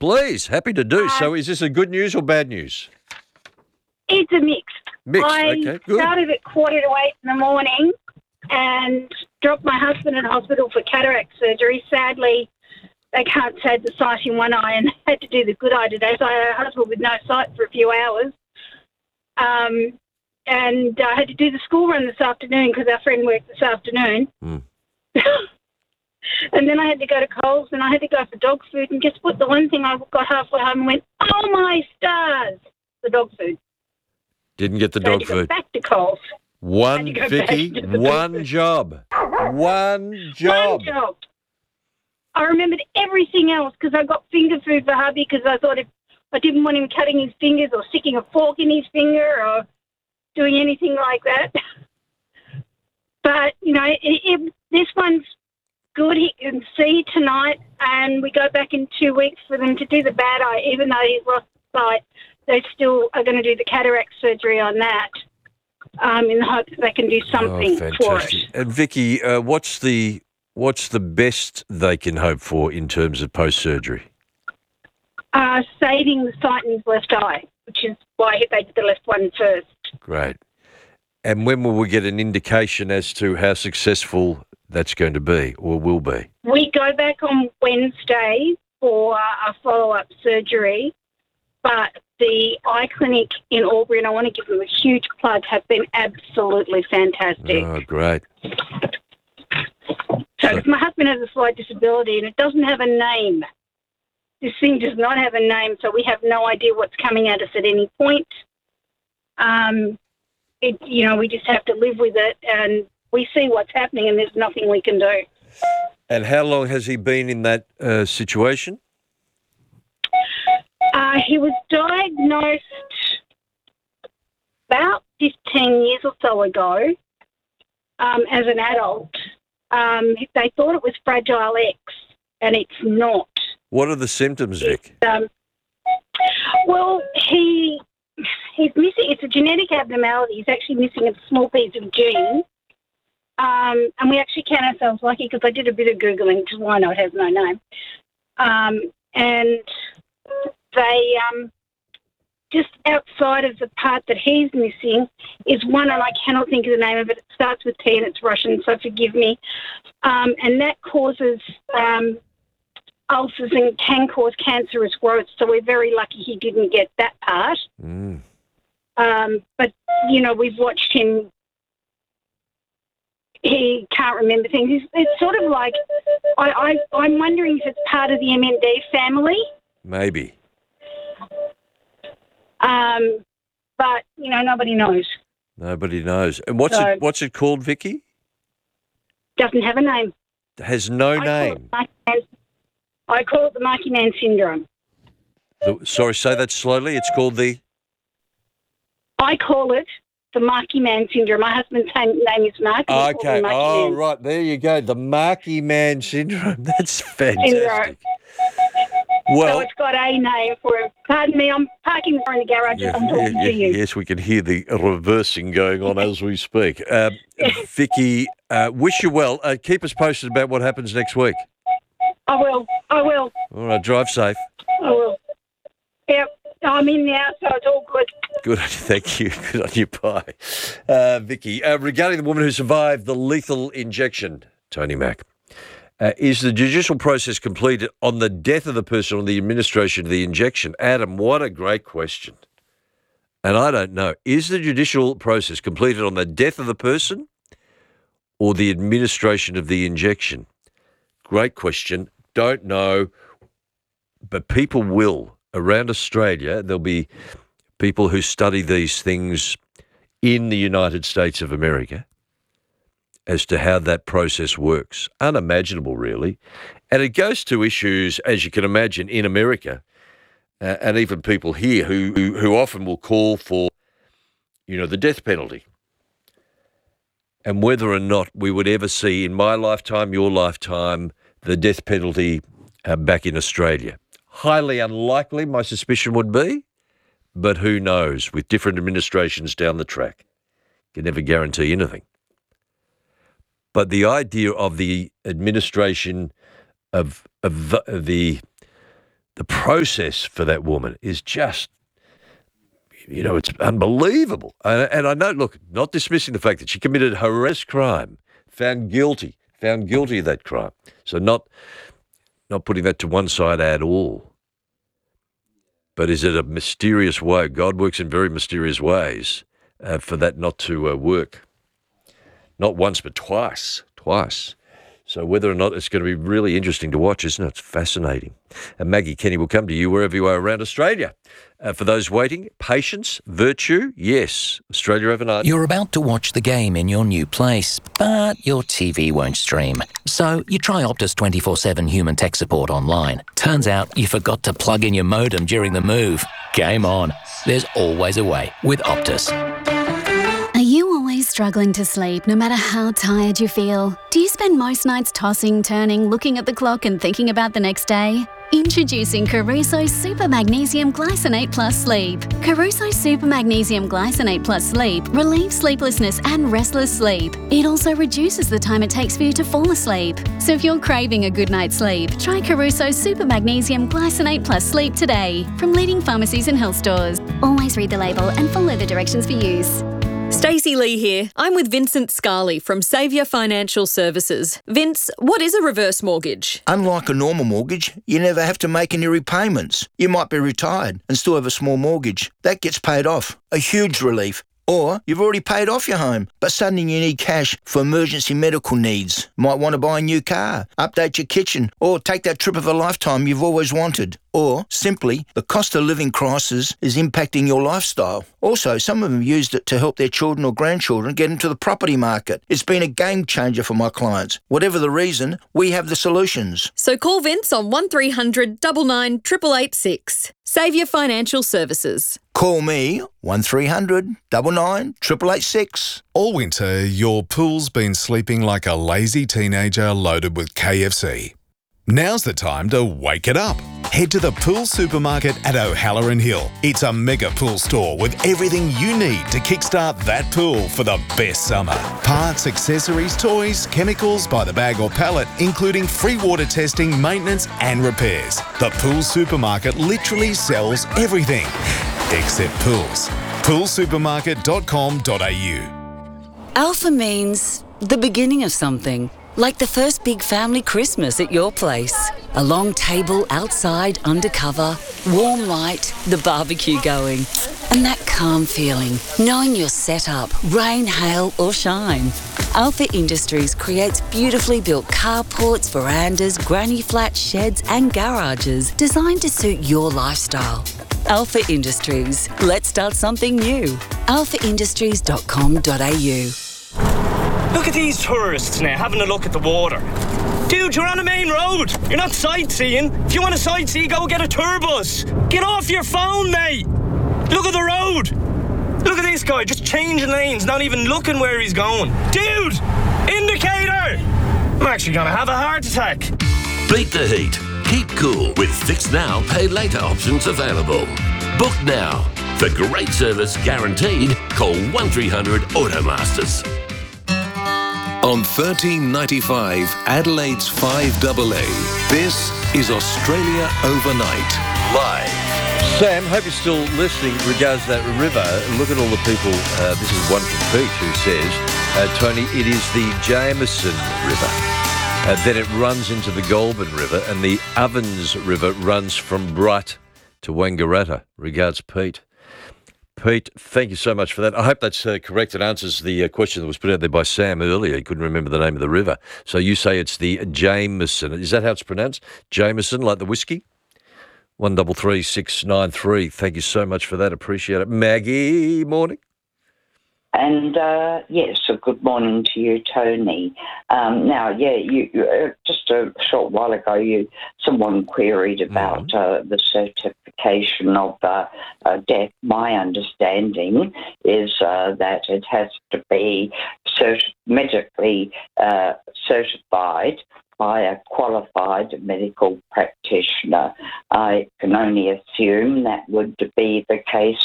Please, happy to do. So is this a good news or bad news? It's a mix. Okay, good. I started at 7:45 in the morning and dropped my husband at hospital for cataract surgery. Sadly, they can't save the sight in one eye and had to do the good eye today. So I had a husband with no sight for a few hours. And I had to do the school run this afternoon because our friend worked this afternoon. Mm. And then I had to go to Coles and I had to go for dog food. And guess what? The one thing I got halfway home and went, oh, my stars, the dog food. Didn't get the dog food. Back to Coles. Vicky, one job. One job. I remembered everything else because I got finger food for hubby because I thought if I didn't want him cutting his fingers or sticking a fork in his finger or doing anything like that. But, this one's good. He can see tonight and we go back in 2 weeks for them to do the bad eye. Even though he's lost sight, they still are going to do the cataract surgery on that in the hope that they can do something for it. And Vicky, what's the best they can hope for in terms of post-surgery? Saving the sight in his left eye, which is why they did the left one first. Great. And when will we get an indication as to how successful that's going to be or will be? We go back on Wednesday for a follow-up surgery, but the eye clinic in Albury, and I want to give them a huge plug, have been absolutely fantastic. Oh, great. So my husband has a slight disability and it doesn't have a name. This thing does not have a name, so we have no idea what's coming at us at any point. We just have to live with it and we see what's happening and there's nothing we can do. And how long has he been in that situation? He was diagnosed about 15 years or so ago as an adult. They thought it was Fragile X, and it's not. What are the symptoms, Vic? He's missing. It's a genetic abnormality. He's actually missing a small piece of gene. And we actually count ourselves lucky because I did a bit of Googling, which is why it has no name. And they, just outside of the part that he's missing is one, and I cannot think of the name of it. It starts with T and it's Russian, so forgive me. And that causes ulcers and can cause cancerous growth, so we're very lucky he didn't get that part. Mm. But, we've watched him. He can't remember things. It's sort of like, I'm wondering if it's part of the MND family. Maybe. But, nobody knows. Nobody knows. And what's it called, Vicky? Doesn't have a name. Has no name. I call it the Marky Man syndrome. Sorry, say that slowly. It's called the... I call it the Marky Man syndrome. My husband's name is Mark. Okay. Right. There you go. The Marky Man syndrome. That's fantastic. Well, so it's got a name for it. Pardon me, I'm parking in the garage. I'm talking to you. Yes, we can hear the reversing going on as we speak. Vicky, wish you well. Keep us posted about what happens next week. I will. All right, drive safe. I will. Yep, I'm in now, so it's all good. Good, thank you. Good on you, bye. Vicky, regarding the woman who survived the lethal injection, Tony Mack, is the judicial process completed on the death of the person or the administration of the injection? Adam, what a great question. And I don't know. Is the judicial process completed on the death of the person or the administration of the injection? Great question. Don't know. But people will. Around Australia, there'll be people who study these things in the United States of America as to how that process works. Unimaginable, really. And it goes to issues, as you can imagine, in America, and even people here who often will call for, the death penalty. And whether or not we would ever see, in my lifetime, your lifetime, the death penalty back in Australia. Highly unlikely, my suspicion would be, but who knows, with different administrations down the track. Can never guarantee anything. But the idea of the administration of the the process for that woman is just, it's unbelievable. And I know, look, not dismissing the fact that she committed a horrendous crime, found guilty of that crime. So not putting that to one side at all. But is it a mysterious way? God works in very mysterious ways for that not to work. Not once, but twice. So whether or not it's going to be really interesting to watch, isn't it? It's fascinating. And Maggie Kenny will come to you wherever you are around Australia. For those waiting, patience, virtue, yes. Australia overnight. You're about to watch the game in your new place, but your TV won't stream. So you try Optus 24/7 human tech support online. Turns out you forgot to plug in your modem during the move. Game on. There's always a way with Optus. Are you always struggling to sleep no matter how tired you feel? Do you spend most nights tossing, turning, looking at the clock and thinking about the next day? Introducing Caruso Super Magnesium Glycinate Plus Sleep. Caruso Super Magnesium Glycinate Plus Sleep relieves sleeplessness and restless sleep. It also reduces the time it takes for you to fall asleep. So if you're craving a good night's sleep, try Caruso Super Magnesium Glycinate Plus Sleep today from leading pharmacies and health stores. Always read the label and follow the directions for use. Stacey Lee here. I'm with Vincent Scarley from Saviour Financial Services. Vince, what is a reverse mortgage? Unlike a normal mortgage, you never have to make any repayments. You might be retired and still have a small mortgage. That gets paid off. A huge relief. Or you've already paid off your home, but suddenly you need cash for emergency medical needs. Might want to buy a new car, update your kitchen, or take that trip of a lifetime you've always wanted. Or, simply, the cost of living crisis is impacting your lifestyle. Also, some of them used it to help their children or grandchildren get into the property market. It's been a game changer for my clients. Whatever the reason, we have the solutions. So call Vince on 1300 99 886. Saviour Financial Services. Call me 1300 99 886. All winter, your pool's been sleeping like a lazy teenager loaded with KFC. Now's the time to wake it up. Head to the Pool Supermarket at O'Halloran Hill. It's a mega pool store with everything you need to kickstart that pool for the best summer. Parts, accessories, toys, chemicals by the bag or pallet, including free water testing, maintenance and repairs. The Pool Supermarket literally sells everything, except pools. poolsupermarket.com.au. Alpha means the beginning of something. Like the first big family Christmas at your place. A long table outside, undercover, warm light, the barbecue going. And that calm feeling, knowing you're set up, rain, hail or shine. Alpha Industries creates beautifully built carports, verandas, granny flats, sheds and garages designed to suit your lifestyle. Alpha Industries. Let's start something new. alphaindustries.com.au. Look at these tourists now having a look at the water. Dude, you're on a main road. You're not sightseeing. If you want to sightsee, go get a tour bus. Get off your phone, mate. Look at the road. Look at this guy just changing lanes, not even looking where he's going. Dude, indicator. I'm actually going to have a heart attack. Beat the heat. Keep cool with Fix Now, Pay Later options available. Book now. For great service guaranteed, call 1300 Automasters. On 1395, Adelaide's 5AA, this is Australia Overnight, live. Sam, hope you're still listening regards that river. Look at all the people. This is one from Pete who says, Tony, it is the Jameson River. Then it runs into the Goulburn River, and the Ovens River runs from Bright to Wangaratta. Regards, Pete. Pete, thank you so much for that. I hope that's correct. It answers the question that was put out there by Sam earlier. He couldn't remember the name of the river. So you say it's the Jameson. Is that how it's pronounced? Jameson, like the whiskey? 133693. Thank you so much for that. Appreciate it. Maggie, morning. And yes, so good morning to you, Tony. You just a short while ago, someone queried about the certification of death. My understanding is that it has to be medically certified by a qualified medical practitioner. I can only assume that would be the case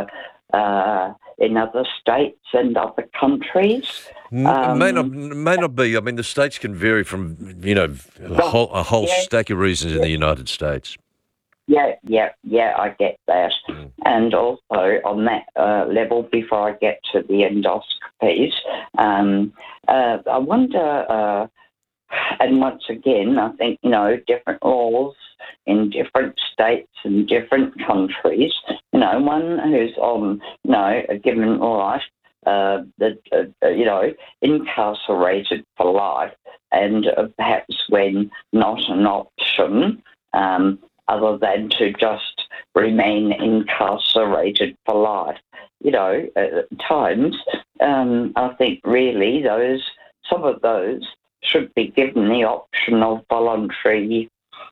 in other states and other countries. May not be. I mean, the states can vary from, a whole stack of reasons in the United States. Yeah, I get that. And also on that level, before I get to the endoscopies, I wonder, and once again, I think, different laws in different states and different countries, one who's on, a given life, incarcerated for life, and perhaps when not an option, other than to just remain incarcerated for life. At times, I think really some of those should be given the option of voluntary,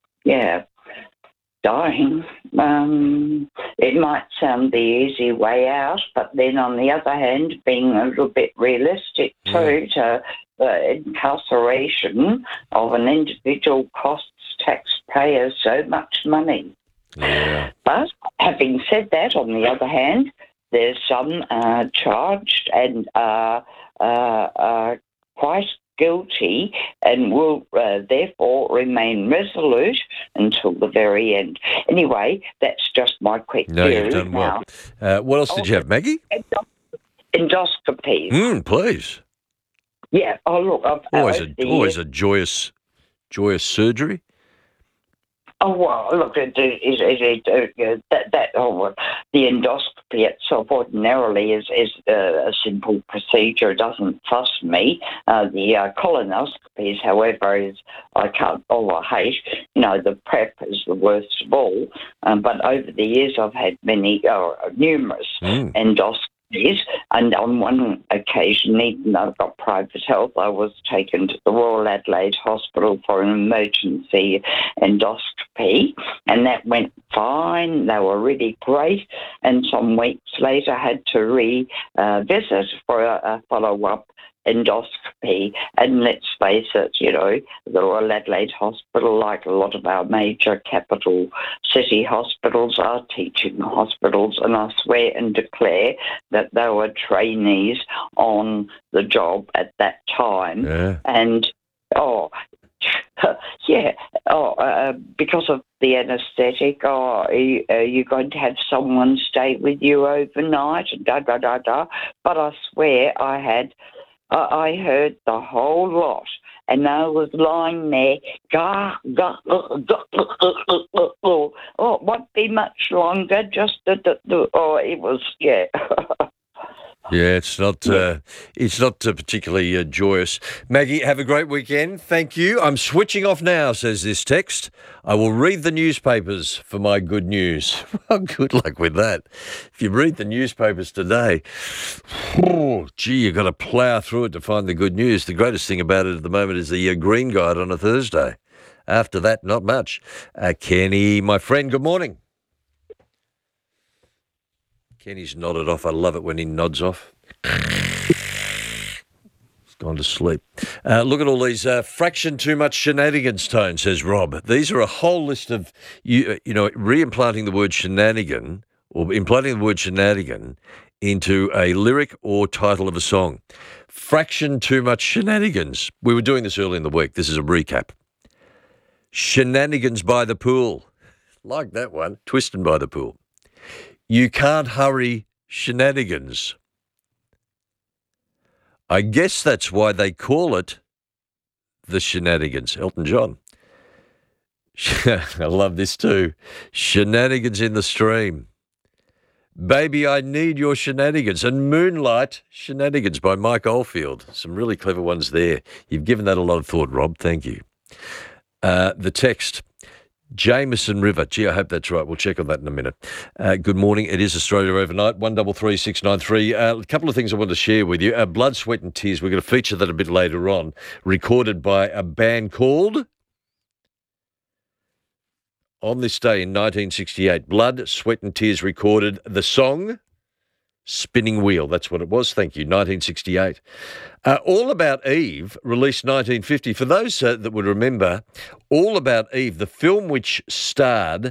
dying. It might sound the easy way out, but then on the other hand, being a little bit realistic too, the incarceration of an individual costs taxpayers so much money. Yeah. But having said that, on the other hand, there's some charged and quite guilty and will therefore remain resolute until the very end. Anyway, that's just my quick view. You've done well. What else did you have, Maggie? Endoscopies. Please. Yeah. Oh, look, Always a joyous surgery. Oh, well, look, the endoscopy itself ordinarily is a simple procedure. It doesn't fuss me. The colonoscopies, however, I hate. The prep is the worst of all. But over the years, I've had numerous endoscopies. And on one occasion, even though I've got private health, I was taken to the Royal Adelaide Hospital for an emergency endoscopy, and that went fine. They were really great, and some weeks later I had to revisit for a follow-up endoscopy. And let's face it, the Royal Adelaide Hospital, like a lot of our major capital city hospitals, are teaching hospitals, and I swear and declare that they were trainees on the job at that time. Yeah. And, because of the anaesthetic, are you going to have someone stay with you overnight? But I swear I heard the whole lot, and I was lying there, it won't be much longer, just it was, Yeah, it's not particularly joyous. Maggie, have a great weekend. Thank you. I'm switching off now, says this text. I will read the newspapers for my good news. Well, good luck with that. If you read the newspapers today, you've got to plough through it to find the good news. The greatest thing about it at the moment is the Green Guide on a Thursday. After that, not much. Kenny, my friend, good morning. Kenny's nodded off. I love it when he nods off. He's gone to sleep. Look at all these fraction too much shenanigans, Tone, says Rob. These are a whole list of, re-implanting the word shenanigan or implanting the word shenanigan into a lyric or title of a song. Fraction too much shenanigans. We were doing this early in the week. This is a recap. Shenanigans by the pool. Like that one. Twisting by the pool. You can't hurry shenanigans. I guess that's why they call it the shenanigans. Elton John. I love this too. Shenanigans in the stream. Baby, I need your shenanigans. And Moonlight Shenanigans by Mike Oldfield. Some really clever ones there. You've given that a lot of thought, Rob. Thank you. The text. Jameson River. Gee, I hope that's right. We'll check on that in a minute. Good morning. It is Australia Overnight, 133693. A couple of things I want to share with you. Blood, Sweat and Tears. We're going to feature that a bit later on. Recorded by a band called... On this day in 1968, Blood, Sweat and Tears recorded the song Spinning Wheel. That's what it was. Thank you. 1968. All About Eve, released 1950. For those that would remember, All About Eve, the film which starred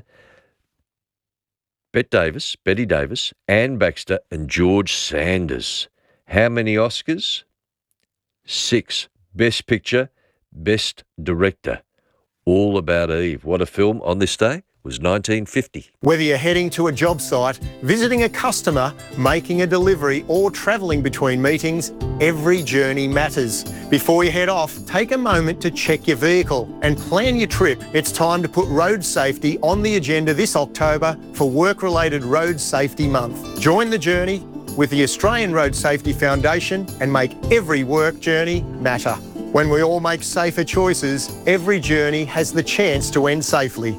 Betty Davis, Anne Baxter and George Sanders. How many Oscars? 6. Best Picture, Best Director. All About Eve. What a film on this day. was 1950. Whether you're heading to a job site, visiting a customer, making a delivery or travelling between meetings, every journey matters. Before you head off, take a moment to check your vehicle and plan your trip. It's time to put road safety on the agenda this October for Work-Related Road Safety Month. Join the journey with the Australian Road Safety Foundation and make every work journey matter. When we all make safer choices, every journey has the chance to end safely.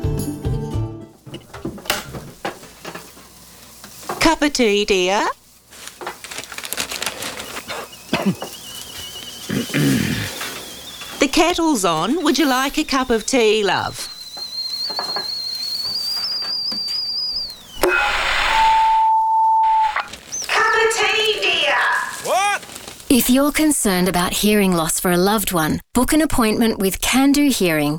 Cup of tea, dear? The kettle's on. Would you like a cup of tea, love? Cup of tea, dear? What? If you're concerned about hearing loss for a loved one, book an appointment with Can Do Hearing.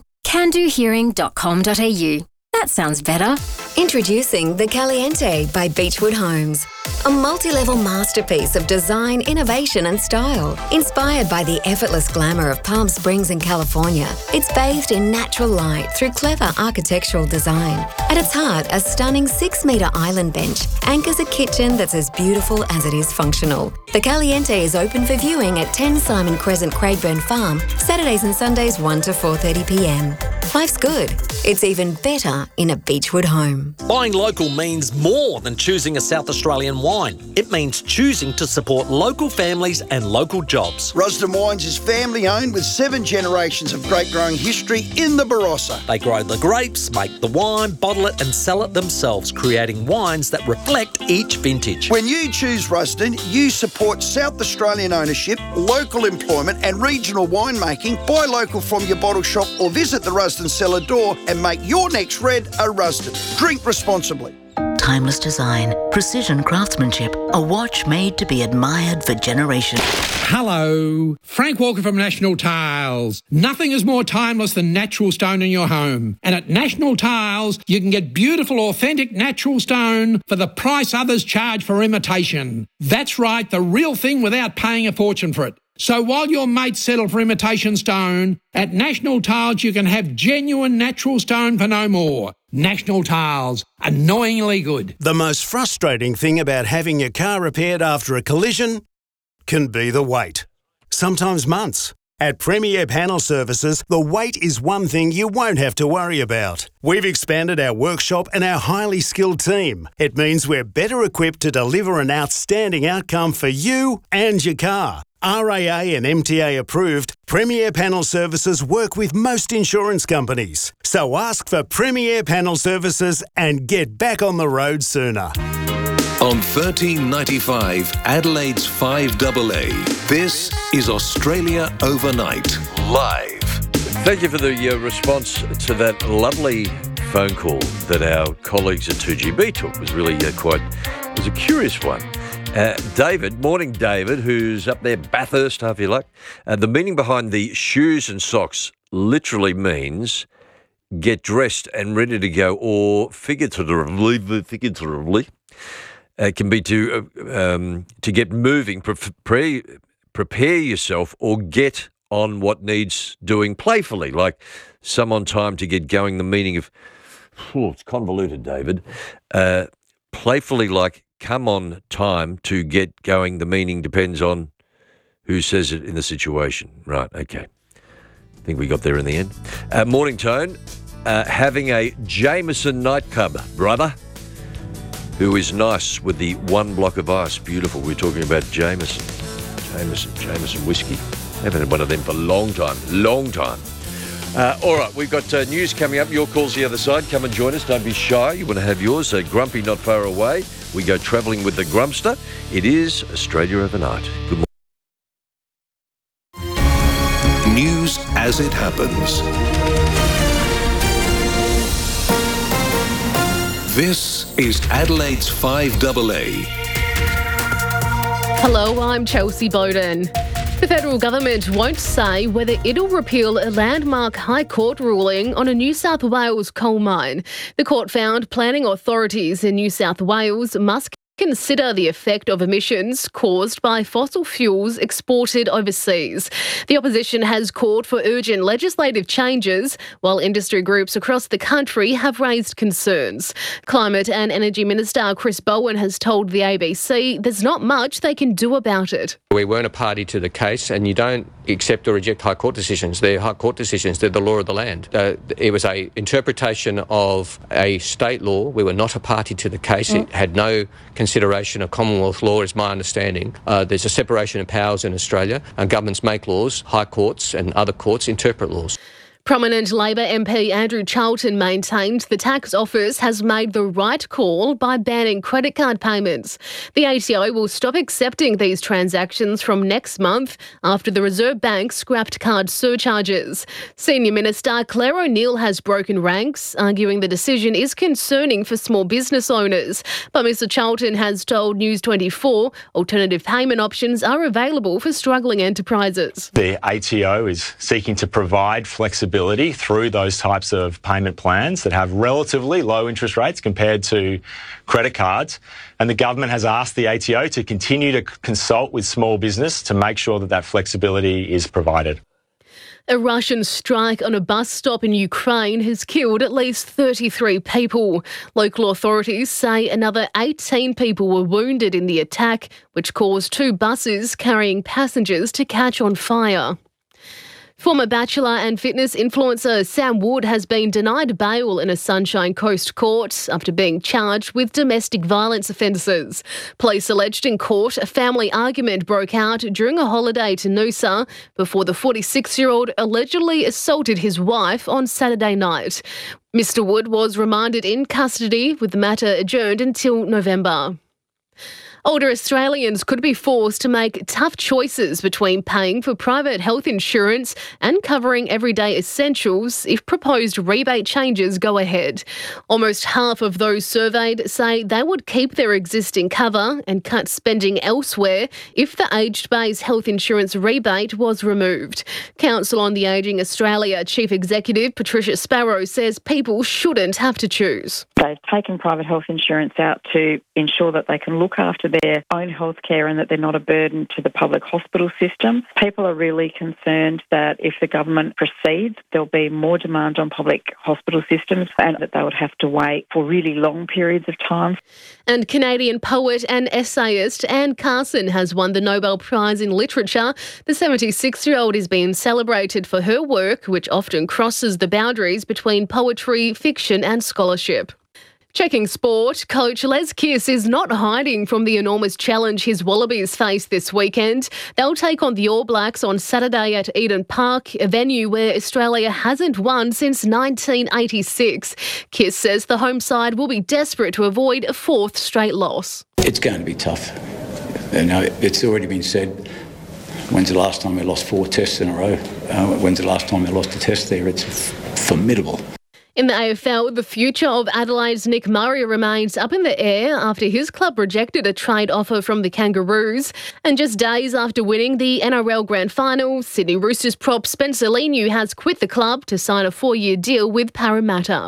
candohearing.com.au. That sounds better. Introducing The Caliente by Beechwood Homes. A multi-level masterpiece of design, innovation and style. Inspired by the effortless glamour of Palm Springs in California, it's bathed in natural light through clever architectural design. At its heart, a stunning 6-metre island bench anchors a kitchen that's as beautiful as it is functional. The Caliente is open for viewing at 10 Simon Crescent, Craigburn Farm, Saturdays and Sundays 1 to 4:30pm. Life's good. It's even better in a Beechwood home. Buying local means more than choosing a South Australian wine. It means choosing to support local families and local jobs. Rusden Wines is family owned with 7 generations of grape growing history in the Barossa. They grow the grapes, make the wine, bottle it and sell it themselves, creating wines that reflect each vintage. When you choose Rusden, you support South Australian ownership, local employment and regional winemaking. Buy local from your bottle shop or visit the Rusden cellar door and make your next red a Rusden. Drink responsibly. Timeless design, precision craftsmanship, a watch made to be admired for generations. Hello, Frank Walker from National Tiles. Nothing is more timeless than natural stone in your home. And at National Tiles, you can get beautiful, authentic natural stone for the price others charge for imitation. That's right, the real thing without paying a fortune for it. So while your mates settle for imitation stone, at National Tiles you can have genuine natural stone for no more. National Tiles, annoyingly good. The most frustrating thing about having your car repaired after a collision can be the wait. Sometimes months. At Premier Panel Services, the wait is one thing you won't have to worry about. We've expanded our workshop and our highly skilled team. It means we're better equipped to deliver an outstanding outcome for you and your car. RAA and MTA approved, Premier Panel Services work with most insurance companies. So ask for Premier Panel Services and get back on the road sooner. On 1395, Adelaide's 5AA, this is Australia Overnight, live. Thank you for the response to that lovely phone call that our colleagues at 2GB took. It was really it was a curious one. David, morning David, who's up there, Bathurst, half your luck. The meaning behind the shoes and socks literally means get dressed and ready to go, or figuratively, can be to get moving, prepare yourself or get on what needs doing playfully, like some on time to get going. The meaning of, it's convoluted, David. Playfully, like come on time to get going. The meaning depends on who says it in the situation. Right, okay. I think we got there in the end. Morning, Tone. Having a Jameson nightclub, brother, who is nice with the 1 block of ice. Beautiful. We're talking about Jameson whiskey. Haven't had one of them for a long time. All right, we've got news coming up. Your call's the other side. Come and join us. Don't be shy. You want to have yours. Grumpy not far away. We go travelling with the Grumpster. It is Australia Overnight. Good morning. News as it happens. This is Adelaide's 5AA. Hello, I'm Chelsea Bowden. The federal government won't say whether it'll repeal a landmark High Court ruling on a New South Wales coal mine. The court found planning authorities in New South Wales must consider the effect of emissions caused by fossil fuels exported overseas. The opposition has called for urgent legislative changes, while industry groups across the country have raised concerns. Climate and Energy Minister Chris Bowen has told the ABC there's not much they can do about it. We weren't a party to the case, and you don't accept or reject High Court decisions. They're High Court decisions. They're the law of the land. It was an interpretation of a state law. We were not a party to the case. It had no consideration of Commonwealth law, is my understanding. There's a separation of powers in Australia. Governments make laws. High courts and other courts interpret laws. Prominent Labor MP Andrew Charlton maintained the tax office has made the right call by banning credit card payments. The ATO will stop accepting these transactions from next month after the Reserve Bank scrapped card surcharges. Senior Minister Claire O'Neill has broken ranks, arguing the decision is concerning for small business owners. But Mr Charlton has told News 24 alternative payment options are available for struggling enterprises. The ATO is seeking to provide flexibility through those types of payment plans that have relatively low interest rates compared to credit cards. And the government has asked the ATO to continue to consult with small business to make sure that that flexibility is provided. A Russian strike on a bus stop in Ukraine has killed at least 33 people. Local authorities say another 18 people were wounded in the attack, which caused 2 buses carrying passengers to catch on fire. Former Bachelor and fitness influencer Sam Wood has been denied bail in a Sunshine Coast court after being charged with domestic violence offences. Police alleged in court a family argument broke out during a holiday to Noosa before the 46-year-old allegedly assaulted his wife on Saturday night. Mr Wood was remanded in custody with the matter adjourned until November. Older Australians could be forced to make tough choices between paying for private health insurance and covering everyday essentials if proposed rebate changes go ahead. Almost half of those surveyed say they would keep their existing cover and cut spending elsewhere if the aged-based health insurance rebate was removed. Council on the Ageing Australia Chief Executive Patricia Sparrow says people shouldn't have to choose. They've taken private health insurance out to ensure that they can look after their own health care and that they're not a burden to the public hospital system. People are really concerned that if the government proceeds, there'll be more demand on public hospital systems and that they would have to wait for really long periods of time. And Canadian poet and essayist Anne Carson has won the Nobel Prize in Literature. The 76-year-old is being celebrated for her work, which often crosses the boundaries between poetry, fiction and scholarship. Checking sport, coach Les Kiss is not hiding from the enormous challenge his Wallabies face this weekend. They'll take on the All Blacks on Saturday at Eden Park, a venue where Australia hasn't won since 1986. Kiss says the home side will be desperate to avoid a 4th straight loss. It's going to be tough. You know, it's already been said. When's the last time we lost 4 tests in a row? When's the last time we lost a test there? It's formidable. In the AFL, the future of Adelaide's Nick Murray remains up in the air after his club rejected a trade offer from the Kangaroos. And just days after winning the NRL Grand Final, Sydney Roosters prop Spencer Leniu has quit the club to sign a 4-year deal with Parramatta.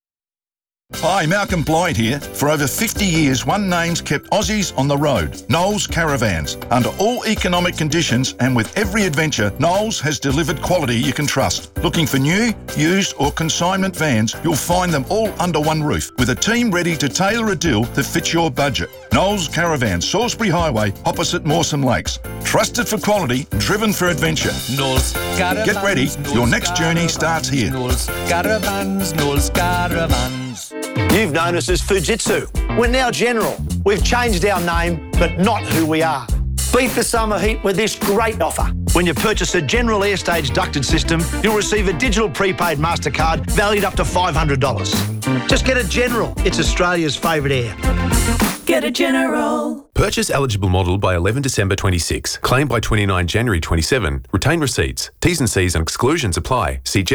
Hi, Malcolm Blyde here. For over 50 years, one name's kept Aussies on the road, Knowles Caravans. Under all economic conditions and with every adventure, Knowles has delivered quality you can trust. Looking for new, used or consignment vans, you'll find them all under one roof, with a team ready to tailor a deal that fits your budget. Knowles Caravans, Salisbury Highway, opposite Mawson Lakes. Trusted for quality, driven for adventure. Knowles Caravans. Get ready, your next journey starts here. Knowles Caravans, Knowles Caravans. You've known us as Fujitsu. We're now General. We've changed our name, but not who we are. Beat the summer heat with this great offer. When you purchase a General Airstage ducted system, you'll receive a digital prepaid MasterCard valued up to $500. Just get a General. It's Australia's favourite air. Get a General. Purchase eligible model by 11 December 26. Claim by 29 January 27. Retain receipts. T's and C's and exclusions apply. See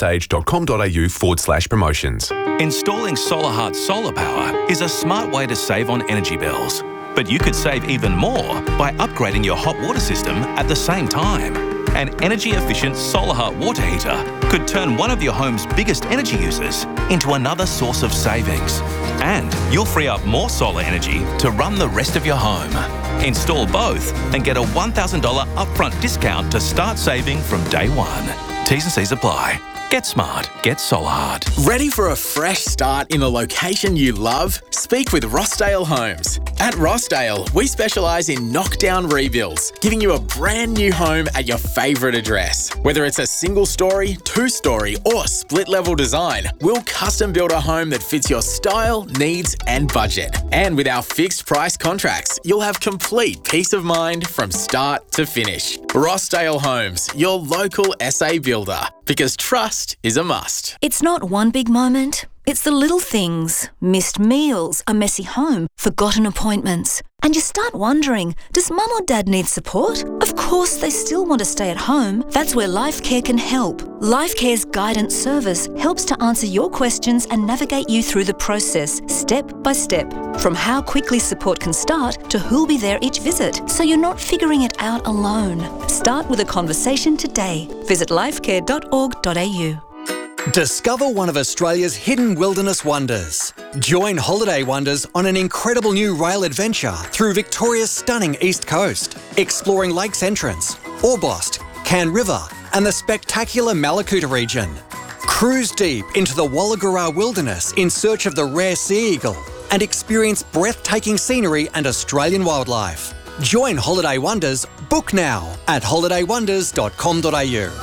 generalairstage.com.au/promotions. Installing SolarHeart solar power is a smart way to save on energy bills. But you could save even more by upgrading your hot water system at the same time. An energy-efficient Solar Heart water heater could turn one of your home's biggest energy users into another source of savings. And you'll free up more solar energy to run the rest of your home. Install both and get a $1,000 upfront discount to start saving from day one. T's and C's apply. Get smart. Get Solar Heart. Ready for a fresh start in a location you love? Speak with Rossdale Homes. At Rossdale, we specialise in knockdown rebuilds, giving you a brand new home at your favourite address. Whether it's a single story, two-story or split level design, we'll custom build a home that fits your style, needs and budget. And with our fixed price contracts, you'll have complete peace of mind from start to finish. Rossdale Homes, your local SA builder. Because trust is a must. It's not one big moment. It's the little things. Missed meals, a messy home, forgotten appointments. And you start wondering, does mum or dad need support? Of course they still want to stay at home. That's where LifeCare can help. LifeCare's guidance service helps to answer your questions and navigate you through the process, step by step. From how quickly support can start to who'll be there each visit, so you're not figuring it out alone. Start with a conversation today. Visit lifecare.org.au. Discover one of Australia's hidden wilderness wonders. Join Holiday Wonders on an incredible new rail adventure through Victoria's stunning east coast, exploring Lakes Entrance, Orbost, Cann River and the spectacular Malakuta region. Cruise deep into the Wollagura wilderness in search of the rare sea eagle and experience breathtaking scenery and Australian wildlife. Join Holiday Wonders. Book now at holidaywonders.com.au.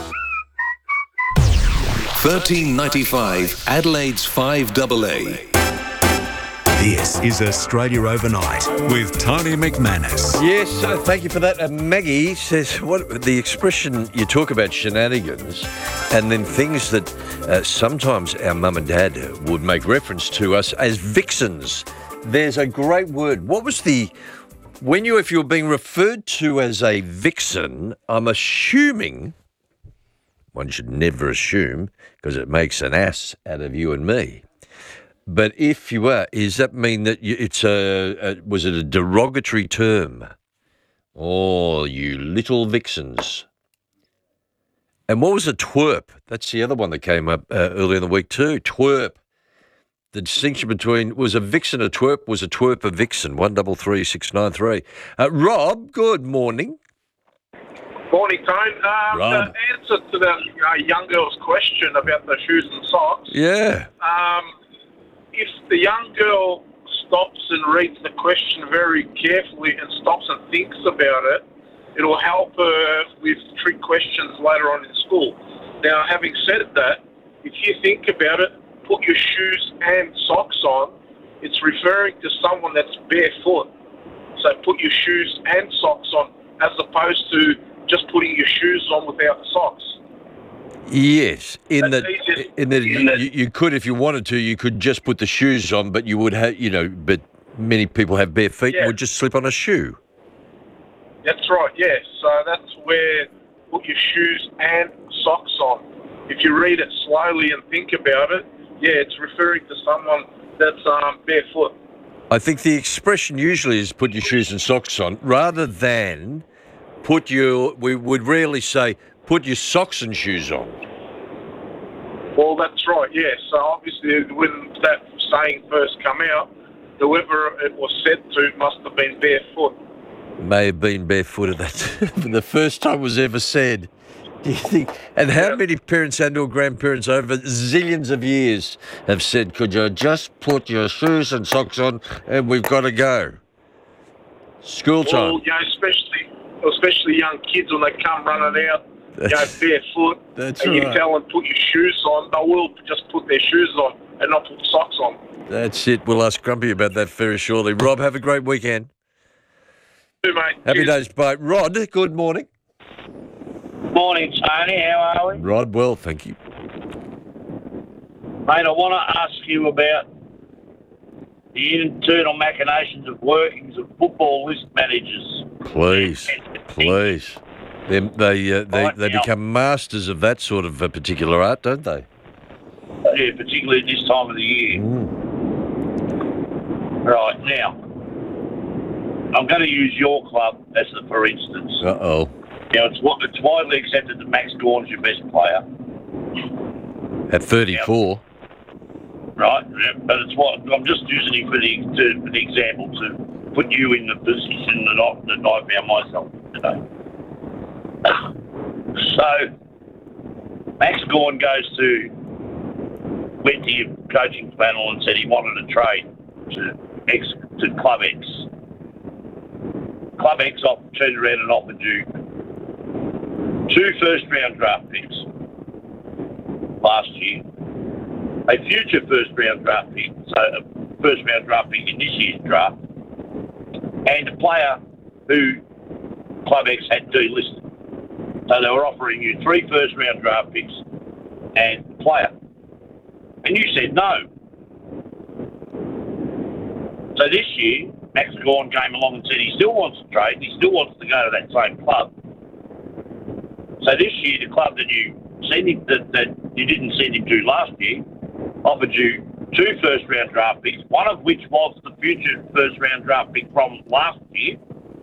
1395 Adelaide's 5AA. This is Australia Overnight with Tony McManus. Yes, thank you for that. Maggie says, what the expression you talk about shenanigans and then things that sometimes our mum and dad would make reference to us as vixens. There's a great word. What was the... if you're being referred to as a vixen, I'm assuming... One should never assume, because it makes an ass out of you and me. But if you are, does that mean that was it a derogatory term? Oh, you little vixens. And what was a twerp? That's the other one that came up earlier in the week too. Twerp. The distinction between, was a vixen a twerp? Was a twerp a vixen? 133693. Rob, good morning. Morning, Tone. Rob. The answer to the young girl's question about the shoes and socks. Yeah. If the young girl stops and reads the question very carefully and stops and thinks about it, it'll help her with trick questions later on in school. Now, having said that, if you think about it, put your shoes and socks on, it's referring to someone that's barefoot. So put your shoes and socks on, as opposed to just putting your shoes on without the socks. Yes, in that you could, if you wanted to, you could just put the shoes on, but you would have, but many people have bare feet and would just slip on a shoe. That's right, yes. So that's where put your shoes and socks on. If you read it slowly and think about it, it's referring to someone that's barefoot. I think the expression usually is put your shoes and socks on, rather than we would rarely say, put your socks and shoes on. Well, that's right, yes. So obviously when that saying first come out, whoever it was said to must have been barefoot. May have been barefooted. That's the first time it was ever said. Do you think? And how many parents and or grandparents over zillions of years have said, could you just put your shoes and socks on and we've got to go? School time. Well, especially young kids when they come running out, barefoot, and you tell them put your shoes on, they will just put their shoes on and not put socks on. That's it. We'll ask Grumpy about that very shortly. Rob, have a great weekend. You too, mate. Happy days. Bye. Rod, good morning. Morning, Tony. How are we? Rod, well, thank you. Mate, I want to ask you about the internal machinations of workings of football list managers. Please. They become masters of that sort of a particular art, don't they? Yeah, particularly at this time of the year. Right, now, I'm going to use your club as for instance. Uh-oh. It's widely accepted that Max Gawn's your best player. At 34. Right, yeah, but it's what I'm just using him for the example to put you in the position that I found myself today. So, Max Gawn went to your coaching panel and said he wanted a trade to Club X. Club X turned around and offered you 2 first-round draft picks last year, a future first-round draft pick, so a first-round draft pick in this year's draft, and a player who Club X had delisted. So they were offering you 3 first-round draft picks and a player. And you said no. So this year, Max Gawn came along and said he still wants to trade, he still wants to go to that same club. So this year, the club that you sent him, that you didn't send him to last year, offered you 2 first-round draft picks, one of which was the future first-round draft pick from last year,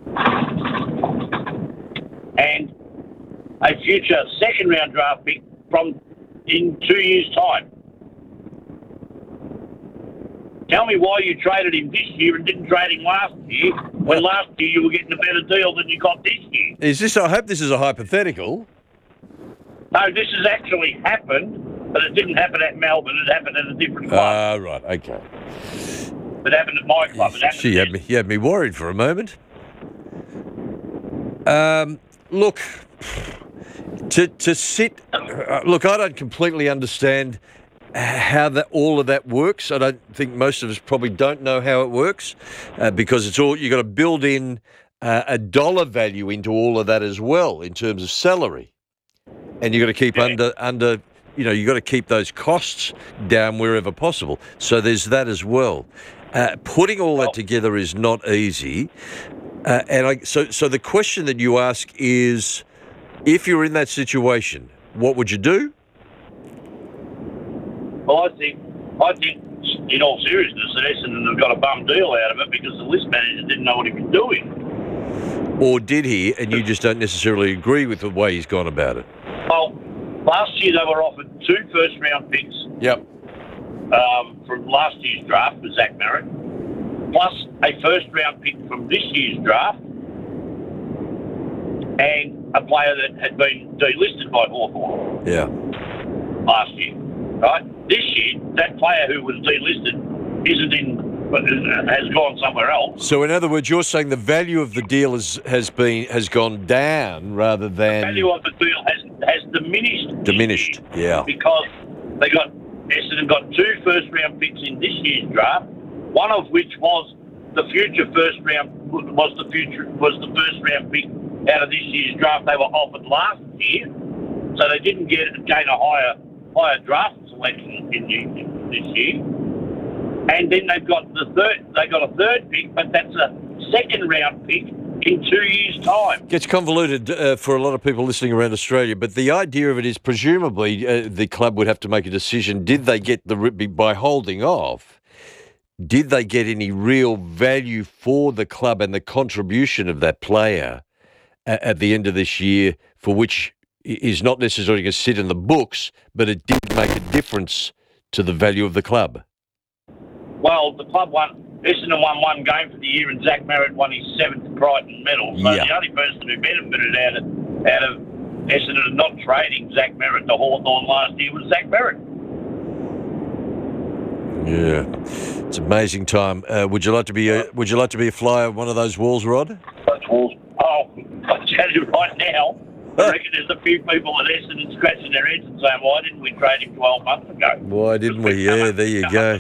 and a future second-round draft pick from in 2 years' time. Tell me why you traded him this year and didn't trade him last year, when last year you were getting a better deal than you got this year. I hope this is a hypothetical. No, this has actually happened, but it didn't happen at Melbourne. It happened at a different club. Right, okay. It happened at my club. You had me worried for a moment. Look, to sit... look, I don't completely understand how all of that works. I don't think most of us probably don't know how it works because it's all... You've got to build in a dollar value into all of that as well in terms of salary. And you've got to keep under, you've got to keep those costs down wherever possible. So there's that as well. Putting all that together is not easy. So the question that you ask is, if you're in that situation, what would you do? Well, I think, in all seriousness, that Essendon have got a bum deal out of it because the list manager didn't know what he was doing. Or did he, and you just don't necessarily agree with the way he's gone about it? Well, last year they were offered 2 first-round picks. Yep. From last year's draft for Zach Merritt, plus a first-round pick from this year's draft, and a player that had been delisted by Hawthorn. Yeah. Last year, right? This year, that player who was delisted has gone somewhere else. So, in other words, you're saying the value of the deal has gone down rather than... The value of the deal has diminished. Diminished, yeah. Because Essendon got 2 first-round picks in this year's draft, one of which was the future first-round pick out of this year's draft they were offered last year. So they didn't gain a higher draft selection in this year. And then they got a third pick, but that's a second-round pick in 2 years' time. Gets convoluted for a lot of people listening around Australia, but the idea of it is presumably the club would have to make a decision. Did they get by holding off, did they get any real value for the club and the contribution of that player at the end of this year, for which is not necessarily going to sit in the books, but it did make a difference to the value of the club? Well, the club Essendon won 1 game for the year, and Zach Merritt won his 7th Crichton medal. So the only person who benefited out of Essendon not trading Zach Merritt to Hawthorn last year was Zach Merritt. Yeah, it's an amazing time. Would you like to be a fly on one of those walls, Rod? Those walls. Oh, I'll tell you right now. I reckon there's a few people at Essendon scratching their heads and saying, "Why didn't we trade him 12 months ago?" Why didn't we? Yeah, there you go.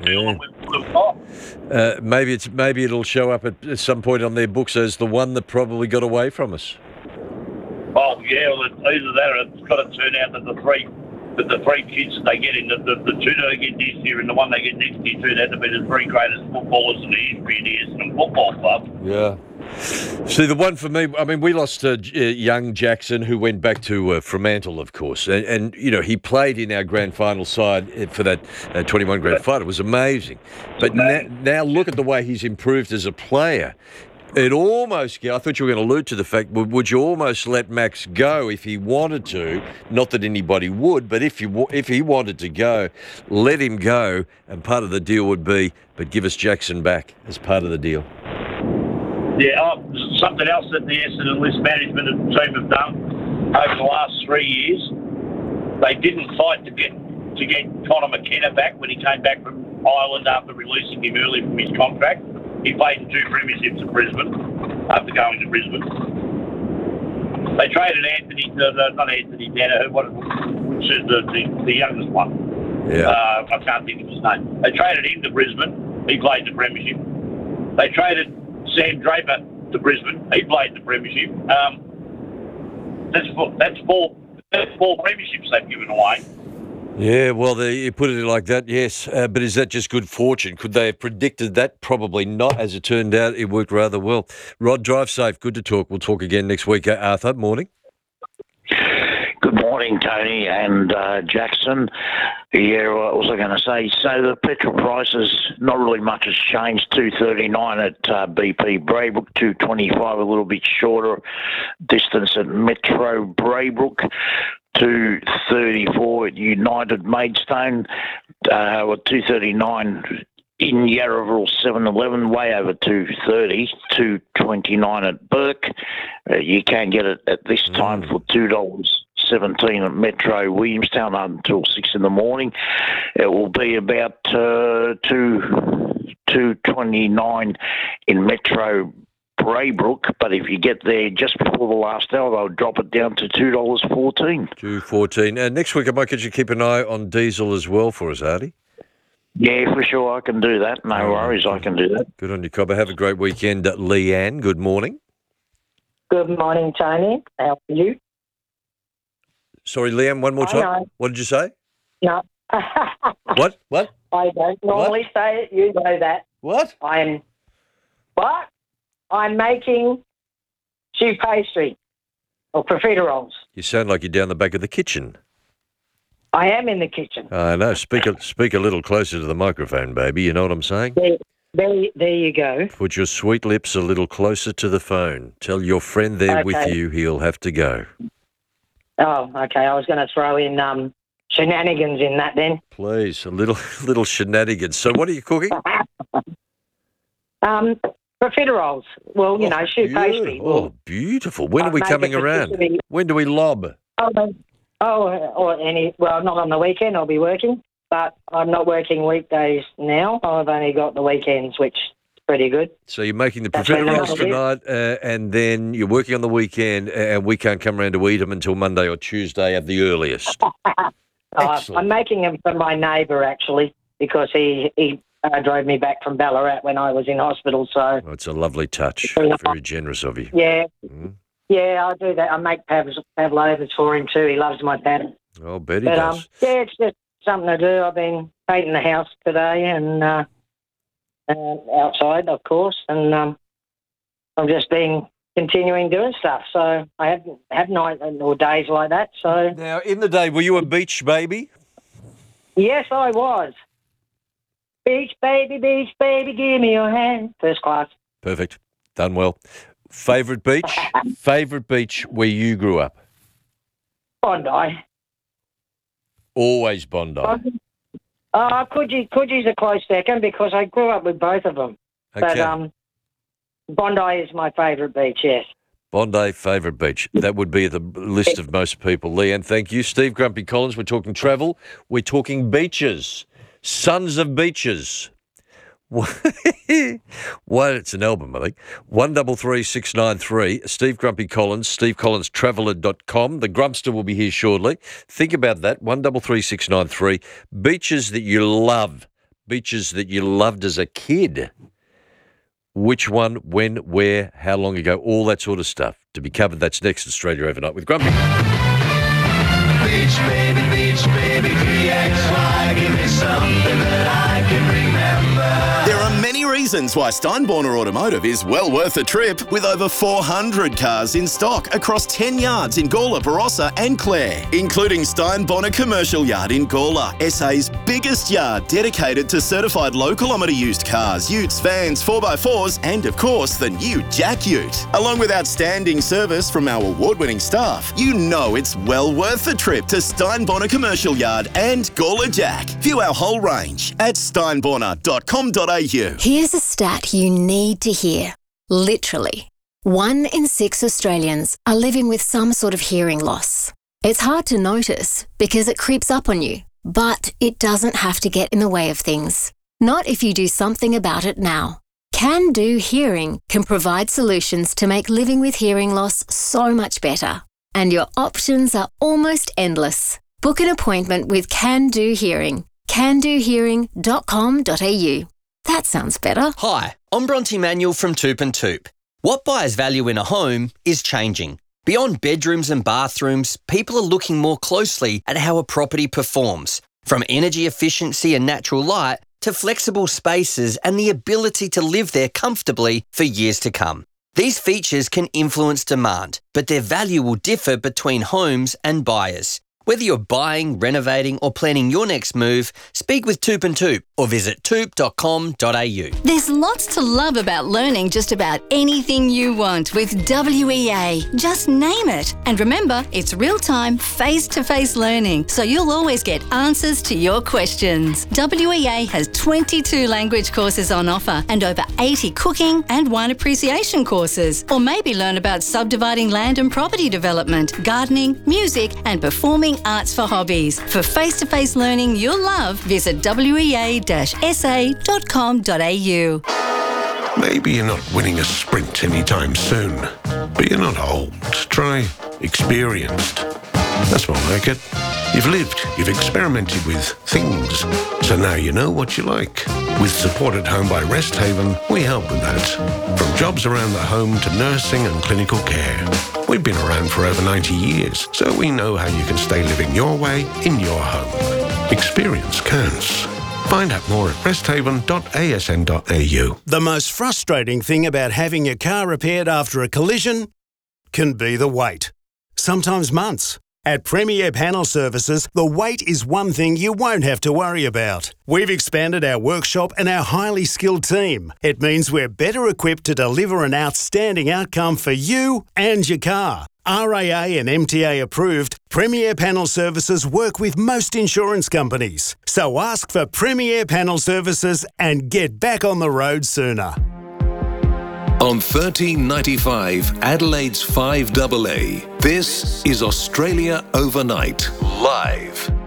Maybe it'll show up at some point on their books as the one that probably got away from us. Oh yeah, well, it's either that or it's got to turn out that the three kids that they get in, the 2 that they get this year and the one they get next year turn out to be the 3 greatest footballers in the history of the Essendon Football Club. Yeah. See, the one for me, I mean, we lost young Jackson, who went back to Fremantle, of course. And he played in our grand final side for that 21 grand final. It was amazing. But now look at the way he's improved as a player. It almost, I thought you were going to allude to the fact, would you almost let Max go if he wanted to? Not that anybody would, but if he wanted to go, let him go, and part of the deal would be, but give us Jackson back as part of the deal. Yeah, something else that the Essendon list management team have done over the last 3 years, they didn't fight to get Connor McKenna back when he came back from Ireland after releasing him early from his contract. He played in 2 premierships at Brisbane after going to Brisbane. They traded not Anthony Danaher, which is the youngest one. Yeah. I can't think of his name. They traded him to Brisbane. He played in the premiership. They traded Sam Draper to Brisbane. He played in the premiership. That's four premierships they've given away. Yeah, well, you put it like that, yes. But is that just good fortune? Could they have predicted that? Probably not. As it turned out, it worked rather well. Rod, drive safe. Good to talk. We'll talk again next week. Arthur, morning. Good morning, Tony and Jackson. Yeah, what was I going to say? So the petrol prices, not really much has changed. $2.39 at BP Braybrook, $2.25, a little bit shorter distance at Metro Braybrook, $2.34 at United Maidstone, $2.39 in Yarraville 7-Eleven, way over $2.30, $2.29 at Burke. You can get it at this time for $2.17 at Metro Williamstown until 6 in the morning. It will be about $2.29 in Metro Braybrook, but if you get there just before the last hour, they'll drop it down to $2.14. $2.14. Next week, I might get you to keep an eye on diesel as well for us, Artie. Yeah, for sure, I can do that. No worries, I can do that. Good on you, Cobber. Have a great weekend. Leanne, good morning. Good morning, Tony. How are you? Sorry, Leanne, one more time. know. What did you say? No. What? I don't normally say it. You know that. What? I'm making choux pastry or profiteroles. You sound like you're down the back of the kitchen. I am in the kitchen. I know. Speak a little closer to the microphone, baby. You know what I'm saying? There you go. Put your sweet lips a little closer to the phone. Tell your friend there with Okay. you he'll have to go. Oh, okay. I was going to throw in shenanigans in that then. Please, a little shenanigans. So what are you cooking? Profiteroles. Well, you know, choux pastry. Oh, beautiful. When are we make coming it around? specifically- When do we lob? Well, not on the weekend. I'll be working, but I'm not working weekdays now. I've only got the weekends, which is pretty good. So you're making the That's what profiteroles I'll do. tonight, and then you're working on the weekend, and we can't come around to eat them until Monday or Tuesday at the earliest. I'm making them for my neighbour, actually, because he drove me back from Ballarat when I was in hospital. So, Oh, it's a lovely touch. Very generous of you. yeah, I do that. I make pavlovas for him too. He loves my pav. Oh, Betty But does. yeah, it's just something to do. I've been painting the house today and outside, of course, and I've just been continuing doing stuff. So I haven't had night or days like that. So now, in the day, were you a beach baby? yes, I was. Beach baby, give me your hand. First class. Perfect. Done well. Favourite beach? Favourite beach where you grew up? Bondi. Always Bondi. Coogie's a close second because I grew up with both of them. Okay. But Bondi is my favourite beach, yes. Bondi, favourite beach. That would be the list of most people. Leanne, thank you. Steve Grumpy Collins, we're talking travel. We're talking beaches. Sons of Beaches. Well, it's an album, I think. 133693. Steve Grumpy Collins, stevecollinstraveller.com. The Grumpster will be here shortly. Think about that. 133693. Beaches that you love. Beaches that you loved as a kid. Which one, when, where, how long ago, all that sort of stuff. To be covered, that's next Australia Overnight with Grumpy. Beach baby, GXY, give me something that I can remember. There are many reasons reasons why Steinborner Automotive is well worth a trip, with over 400 cars in stock across 10 yards in Gawler, Barossa and Clare, including Steinborner Commercial Yard in Gawler, SA's biggest yard dedicated to certified low-kilometre used cars, utes, vans, 4x4s and, of course, the new Jack Ute. Along with outstanding service from our award-winning staff, you know it's well worth the trip to Steinborner Commercial Yard and Gawler Jack. View our whole range at steinborner.com.au. Here's a stat you need to hear. Literally, 1 in 6 Australians are living with some sort of hearing loss. It's hard to notice because it creeps up on you, but it doesn't have to get in the way of things. Not if you do something about it now. Can Do Hearing can provide solutions to make living with hearing loss so much better. And your options are almost endless. Book an appointment with Can Do Hearing. candohearing.com.au. That sounds better. Hi, I'm Bronte Manuel from Toop and Toop. What buyers value in a home is changing. Beyond bedrooms and bathrooms, people are looking more closely at how a property performs, from energy efficiency and natural light to flexible spaces and the ability to live there comfortably for years to come. These features can influence demand, but their value will differ between homes and buyers. Whether you're buying, renovating or planning your next move, speak with Toop and Toop or visit toop.com.au. There's lots to love about learning just about anything you want with WEA. Just name it. And remember, it's real-time, face-to-face learning, so you'll always get answers to your questions. WEA has 22 language courses on offer and over 80 cooking and wine appreciation courses. Or maybe learn about subdividing land and property development, gardening, music and performing arts for hobbies. For face-to-face learning you'll love, visit wea-sa.com.au. Maybe you're not winning a sprint anytime soon, but you're not old. Try experienced. That's more like it. You've lived, you've experimented with things, so now you know what you like. With Support at Home by Rest Haven, we help with that. From jobs around the home to nursing and clinical care. We've been around for over 90 years, so we know how you can stay living your way in your home. Experience counts. Find out more at resthaven.asn.au. The most frustrating thing about having your car repaired after a collision can be the wait. Sometimes months. At Premier Panel Services, the wait is one thing you won't have to worry about. We've expanded our workshop and our highly skilled team. It means we're better equipped to deliver an outstanding outcome for you and your car. RAA and MTA approved, Premier Panel Services work with most insurance companies. So ask for Premier Panel Services and get back on the road sooner. On 1395 Adelaide's 5AA, this is Australia Overnight, live.